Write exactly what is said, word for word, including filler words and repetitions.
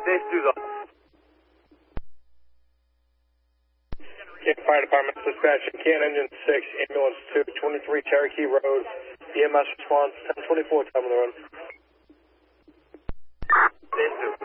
Safe two's up. Canton Fire Department dispatching Canton Engine six, Ambulance two, twenty-three Cherokee Road. E M S response, ten twenty-four, time on the run. Safe two.